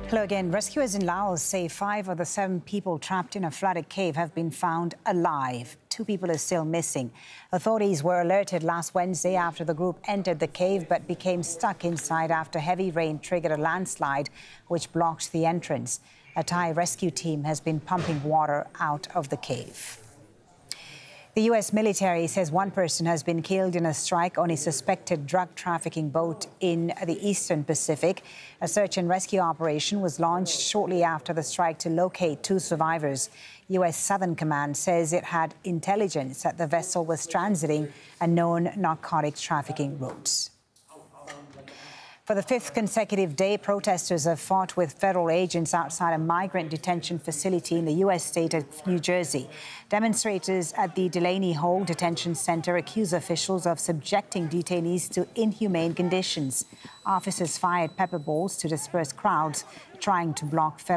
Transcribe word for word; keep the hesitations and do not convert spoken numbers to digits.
Hello again. Rescuers in Laos say five of the seven people trapped in a flooded cave have been found alive. Two people are still missing. Authorities were alerted last Wednesday after the group entered the cave but became stuck inside after heavy rain triggered a landslide which blocked the entrance. A Thai rescue team has been pumping water out of the cave. The U S military says one person has been killed in a strike on a suspected drug trafficking boat in the Eastern Pacific. A search and rescue operation was launched shortly after the strike to locate two survivors. U S Southern Command says it had intelligence that the vessel was transiting a known narcotics trafficking route. For the fifth consecutive day, protesters have fought with federal agents outside a migrant detention facility in the U S state of New Jersey. Demonstrators at the Delaney Hall Detention Center accuse officials of subjecting detainees to inhumane conditions. Officers fired pepper balls to disperse crowds trying to block federal